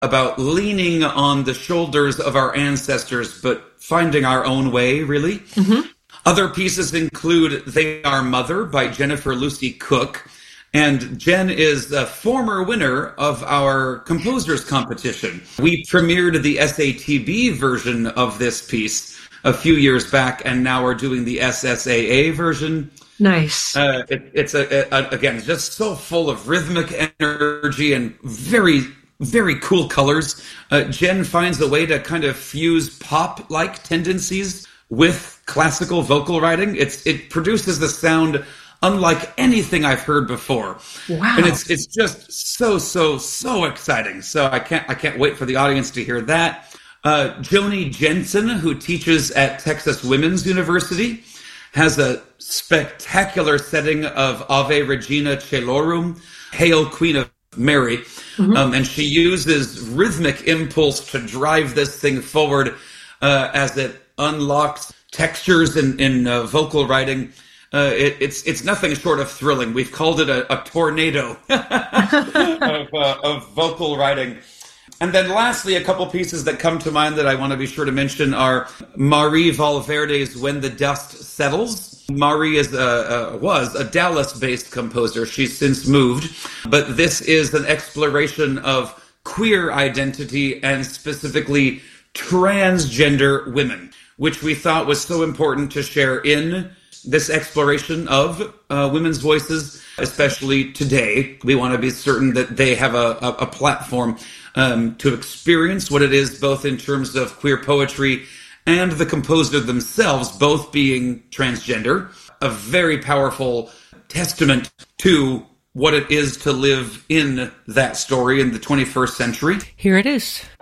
about leaning on the shoulders of our ancestors, but finding our own way, really. Mm-hmm. Other pieces include They Are Mother by Jennifer Lucy Cook. And Jen is a former winner of our composers competition. We premiered the SATB version of this piece a few years back, and now we're doing the SSAA version. Nice. It's again, just so full of rhythmic energy and very, very cool colors. Jen finds a way to kind of fuse pop-like tendencies with classical vocal writing. It produces the sound unlike anything I've heard before. Wow. And it's just so exciting. So I can't wait for the audience to hear that. Joni Jensen, who teaches at Texas Women's University, has a spectacular setting of Ave Regina Caelorum, Hail Queen of Mary. Mm-hmm. And she uses rhythmic impulse to drive this thing forward as it unlocks textures in vocal writing. It's nothing short of thrilling. We've called it a tornado of vocal writing. And then lastly, a couple pieces that come to mind that I want to be sure to mention are Marie Valverde's When the Dust Settles. Marie was a Dallas-based composer. She's since moved. But this is an exploration of queer identity and specifically transgender women, which we thought was so important to share in this exploration of women's voices, especially today. We want to be certain that they have a platform to experience what it is, both in terms of queer poetry and the composer themselves, both being transgender. A very powerful testament to what it is to live in that story in the 21st century. Here it is.